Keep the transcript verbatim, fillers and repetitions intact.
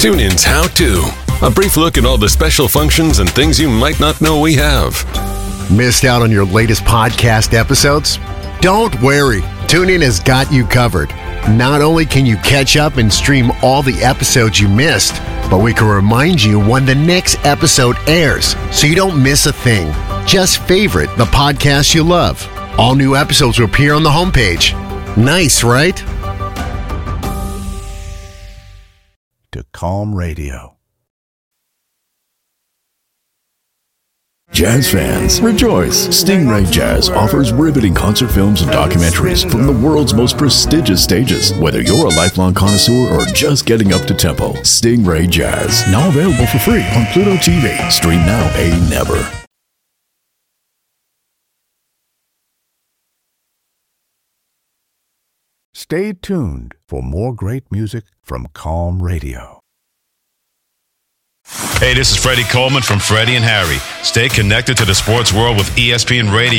TuneIn's How To. A brief look at all the special functions and things you might not know we have. Missed out on your latest podcast episodes? Don't worry. TuneIn has got you covered. Not only can you catch up and stream all the episodes you missed, but we can remind you when the next episode airs so you don't miss a thing. Just favorite the podcast you love. All new episodes will appear on the homepage. Nice, right? To Calm Radio. Jazz fans, rejoice! Stingray Jazz offers riveting concert films and documentaries from the world's most prestigious stages. Whether you're a lifelong connoisseur or just getting up to tempo, Stingray Jazz, now available for free on Pluto T V. Stream now, pay never. Stay tuned for more great music from Calm Radio. Hey, this is Freddie Coleman from Freddie and Harry. Stay connected to the sports world with E S P N Radio.